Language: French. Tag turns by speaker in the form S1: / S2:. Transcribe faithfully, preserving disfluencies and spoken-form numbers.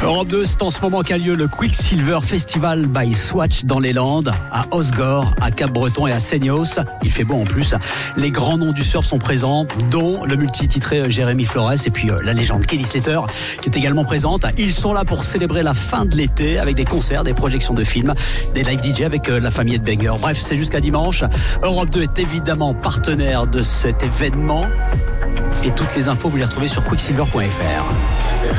S1: Europe deux, c'est en ce moment qu'a lieu le Quicksilver Festival by Swatch dans les Landes, à Osgore, à Cap-Breton et à Seignos. Il fait beau en plus. Les grands noms du surf sont présents, dont le multititré Jérémy Flores et puis euh, la légende Kelly Slater qui est également présente. Ils sont là pour célébrer la fin de l'été avec des concerts, des projections de films, des live D J avec euh, la famille Headbanger. Bref, c'est jusqu'à dimanche. Europe deux est évidemment partenaire de cet événement. Et toutes les infos, vous les retrouvez sur quicksilver point f r.